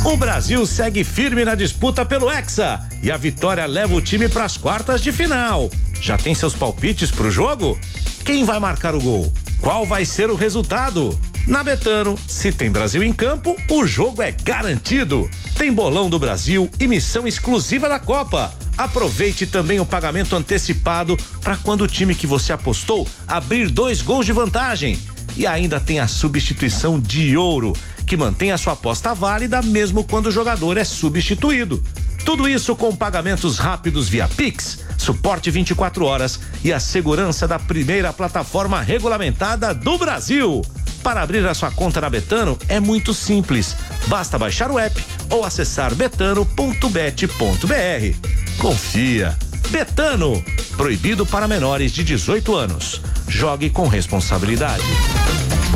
O Brasil segue firme na disputa pelo Hexa e a vitória leva o time para as quartas de final. Já tem seus palpites pro jogo? Quem vai marcar o gol? Qual vai ser o resultado? Na Betano, se tem Brasil em campo, o jogo é garantido. Tem bolão do Brasil e missão exclusiva da Copa. Aproveite também o pagamento antecipado para quando o time que você apostou abrir 2 gols de vantagem. E ainda tem a substituição de ouro, que mantém a sua aposta válida mesmo quando o jogador é substituído. Tudo isso com pagamentos rápidos via Pix, suporte 24 horas e a segurança da primeira plataforma regulamentada do Brasil. Para abrir a sua conta na Betano é muito simples. Basta baixar o app ou acessar betano.bet.br. Confia. Betano. Proibido para menores de 18 anos. Jogue com responsabilidade.